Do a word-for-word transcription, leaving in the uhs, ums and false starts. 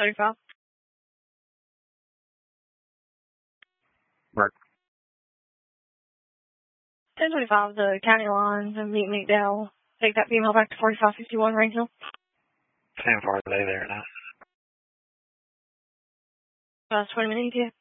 thirty-five. Mark. ten twenty-five, the county lines and meet McDowell. Take that female back to forty-five fifty-one Rainhill. How far are they there now? About twenty minutes, yeah.